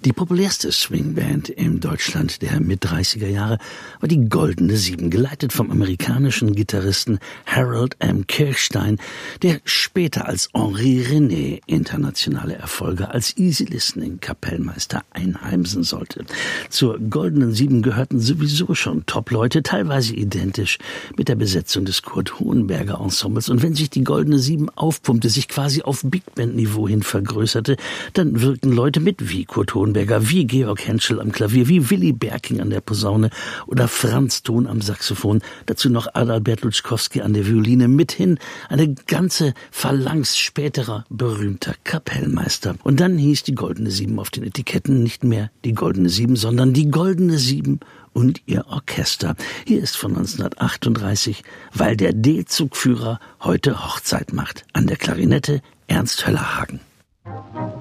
Die populärste Swingband in Deutschland der Mit-30er Jahre war die Goldene Sieben, geleitet vom amerikanischen Gitarristen Harold M. Kirchstein, der später als Henri René internationale Erfolge als Easy-Listening-Kapellmeister einheimsen sollte. Zur Goldenen Sieben gehörten sowieso schon Top-Leute, teilweise identisch mit der Besetzung des Kurt Hohenberger Ensembles. Und wenn sich die Goldene Sieben aufpumpte, sich quasi auf Big-Band-Niveau hin vergrößerte, dann wirkten Leute mit wie Kurt Hohenberger, wie Georg Henschel am Klavier, wie Willy Berking an der Posaune oder Franz Thon am Saxophon, dazu noch Adalbert Lutschkowski an der Violine, mithin eine ganze Phalanx späterer berühmter Kapellmeister. Und dann hieß die Goldene Sieben auf den Etiketten nicht mehr die Goldene Sieben, sondern die Goldene Sieben und ihr Orchester. Hier ist von 1938, weil der D-Zugführer heute Hochzeit macht. An der Klarinette Ernst Höllerhagen.